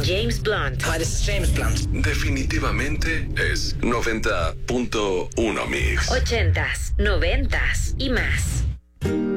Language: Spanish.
James Blunt. Hi, this is James Blunt. Definitivamente es 90.1 Mix. 80s, 90s y más.